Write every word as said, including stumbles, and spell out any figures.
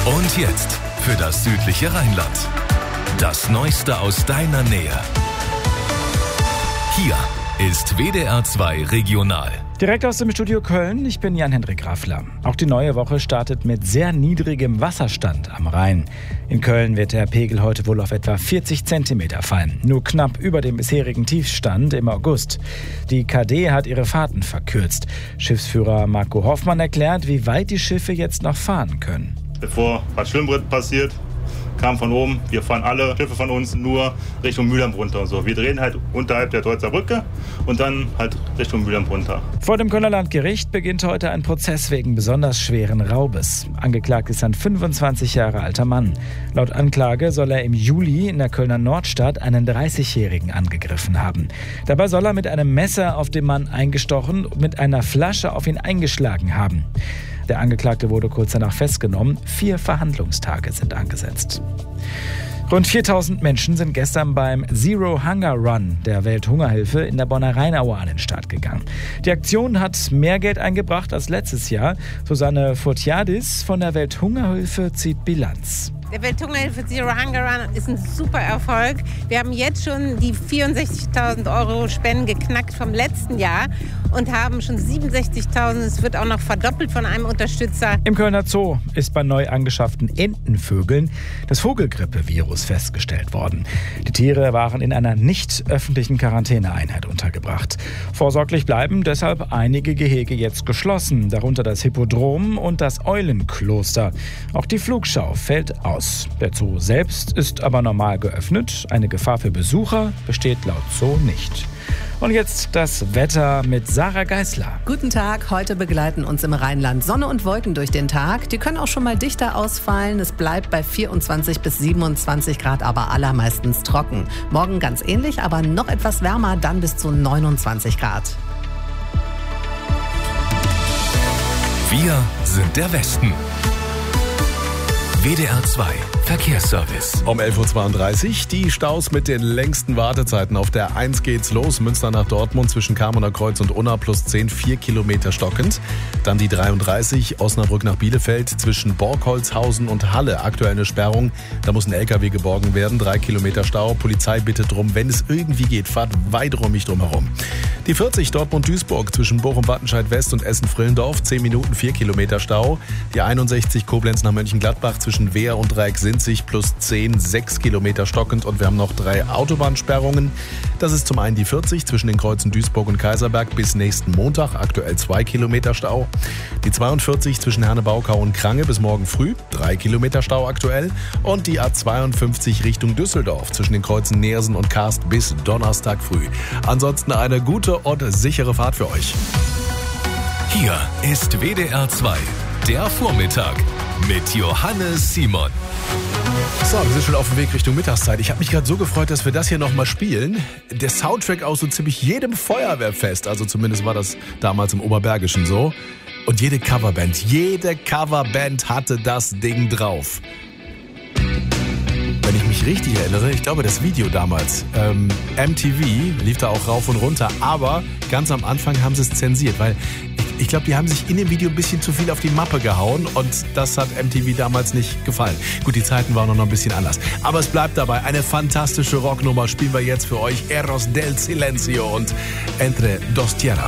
Und jetzt für das südliche Rheinland. Das Neueste aus deiner Nähe. Hier ist W D R zwei Regional. Direkt aus dem Studio Köln, ich bin Jan-Hendrik Raffler. Auch die neue Woche startet mit sehr niedrigem Wasserstand am Rhein. In Köln wird der Pegel heute wohl auf etwa vierzig Zentimeter fallen. Nur knapp über dem bisherigen Tiefstand im August. Die K D hat ihre Fahrten verkürzt. Schiffsführer Marco Hoffmann erklärt, wie weit die Schiffe jetzt noch fahren können. Bevor Bad Schwimmbrett passiert, kam von oben, wir fahren alle Schiffe von uns nur Richtung Mülheim runter. So, wir drehen halt unterhalb der Deutzer Brücke und dann halt Richtung Mülheim runter. Vor dem Kölner Landgericht beginnt heute ein Prozess wegen besonders schweren Raubes. Angeklagt ist ein fünfundzwanzig Jahre alter Mann. Laut Anklage soll er im Juli in der Kölner Nordstadt einen dreißigjährigen angegriffen haben. Dabei soll er mit einem Messer auf den Mann eingestochen und mit einer Flasche auf ihn eingeschlagen haben. Der Angeklagte wurde kurz danach festgenommen. Vier Verhandlungstage sind angesetzt. Rund viertausend Menschen sind gestern beim Zero Hunger Run der Welthungerhilfe in der Bonner Rheinaue an den Start gegangen. Die Aktion hat mehr Geld eingebracht als letztes Jahr. Susanne Fortiadis von der Welthungerhilfe zieht Bilanz. Der Welthungerhilfe Zero Hunger Run ist ein super Erfolg. Wir haben jetzt schon die vierundsechzigtausend Euro Spenden geknackt vom letzten Jahr und haben schon siebenundsechzigtausend. Es wird auch noch verdoppelt von einem Unterstützer. Im Kölner Zoo ist bei neu angeschafften Entenvögeln das Vogelgrippevirus festgestellt worden. Die Tiere waren in einer nicht öffentlichen Quarantäneeinheit untergebracht. Vorsorglich bleiben deshalb einige Gehege jetzt geschlossen, darunter das Hippodrom und das Eulenkloster. Auch die Flugschau fällt aus. Der Zoo selbst ist aber normal geöffnet. Eine Gefahr für Besucher besteht laut Zoo nicht. Und jetzt das Wetter mit Sarah Geisler. Guten Tag, heute begleiten uns im Rheinland Sonne und Wolken durch den Tag. Die können auch schon mal dichter ausfallen. Es bleibt bei vierundzwanzig bis siebenundzwanzig Grad, aber allermeistens trocken. Morgen ganz ähnlich, aber noch etwas wärmer, dann bis zu neunundzwanzig Grad. Wir sind der Westen. W D R zwei Verkehrsservice. Um elf Uhr zweiunddreißig die Staus mit den längsten Wartezeiten. Auf der eins geht's los, Münster nach Dortmund zwischen Kamerner Kreuz und Unna plus zehn, vier Kilometer stockend. Dann die dreiunddreißig, Osnabrück nach Bielefeld zwischen Borgholzhausen und Halle. Aktuell eine Sperrung, da muss ein L K W geborgen werden, drei Kilometer Stau. Polizei bittet drum, wenn es irgendwie geht, fahrt weiträumig drum herum. Die vierzig Dortmund-Duisburg zwischen Bochum-Wattenscheid West und Essen-Frillendorf, zehn Minuten, vier Kilometer Stau. Die einundsechzig Koblenz nach Mönchengladbach zwischen Wehr und Dreieck-Sinzig plus zehn, sechs Kilometer stockend und wir haben noch drei Autobahnsperrungen. Das ist zum einen die vierzig zwischen den Kreuzen Duisburg und Kaiserberg bis nächsten Montag, aktuell zwei Kilometer Stau. Die zweiundvierzig zwischen Hernebaukau und Krange bis morgen früh, drei Kilometer Stau aktuell. Und die A zweiundfünfzig Richtung Düsseldorf zwischen den Kreuzen Neersen und Karst bis Donnerstag früh. Ansonsten eine gute und sichere Fahrt für euch. Hier ist W D R zwei, der Vormittag mit Johannes Simon. So, wir sind schon auf dem Weg Richtung Mittagszeit. Ich habe mich gerade so gefreut, dass wir das hier nochmal spielen. Der Soundtrack aus so ziemlich jedem Feuerwehrfest, also zumindest war das damals im Oberbergischen so. Und jede Coverband, jede Coverband hatte das Ding drauf. Wenn ich mich richtig erinnere, ich glaube das Video damals, ähm, M T V lief da auch rauf und runter, aber ganz am Anfang haben sie es zensiert, weil ich, ich glaube, die haben sich in dem Video ein bisschen zu viel auf die Mappe gehauen und das hat M T V damals nicht gefallen. Gut, die Zeiten waren noch ein bisschen anders, aber es bleibt dabei, eine fantastische Rocknummer spielen wir jetzt für euch, Eros del Silencio und Entre dos Tierras.